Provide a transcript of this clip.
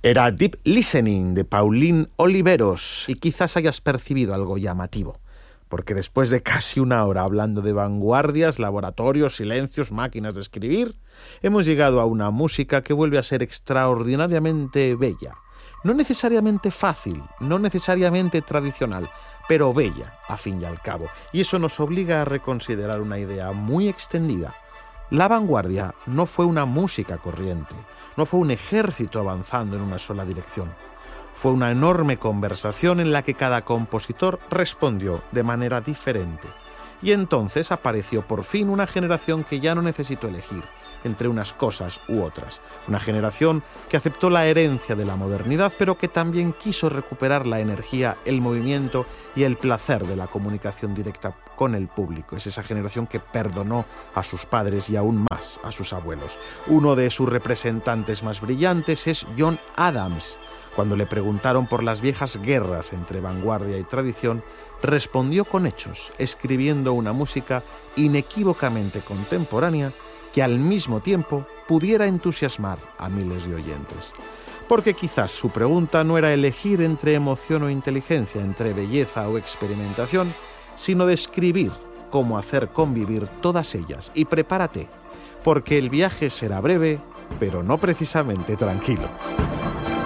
Era Deep Listening de Pauline Oliveros y quizás hayas percibido algo llamativo, porque después de casi una hora hablando de vanguardias, laboratorios, silencios, máquinas de escribir, hemos llegado a una música que vuelve a ser extraordinariamente bella. No necesariamente fácil, no necesariamente tradicional, pero bella, a fin y al cabo. Y eso nos obliga a reconsiderar una idea muy extendida. La vanguardia no fue una música corriente, no fue un ejército avanzando en una sola dirección. Fue una enorme conversación en la que cada compositor respondió de manera diferente. Y entonces apareció por fin una generación que ya no necesitó elegir entre unas cosas u otras. Una generación que aceptó la herencia de la modernidad, pero que también quiso recuperar la energía, el movimiento y el placer de la comunicación directa con el público. Es esa generación que perdonó a sus padres y aún más a sus abuelos. Uno de sus representantes más brillantes es John Adams. Cuando le preguntaron por las viejas guerras entre vanguardia y tradición, respondió con hechos, escribiendo una música inequívocamente contemporánea que al mismo tiempo pudiera entusiasmar a miles de oyentes. Porque quizás su pregunta no era elegir entre emoción o inteligencia, entre belleza o experimentación, sino describir cómo hacer convivir todas ellas. Y prepárate, porque el viaje será breve, pero no precisamente tranquilo.